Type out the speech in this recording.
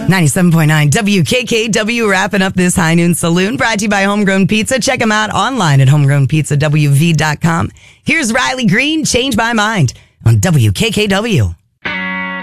97.9 WKKW wrapping up this High Noon Saloon, brought to you by Homegrown Pizza. Check them out online at homegrownpizzawv.com. Here's Riley Green, Change My Mind on WKKW.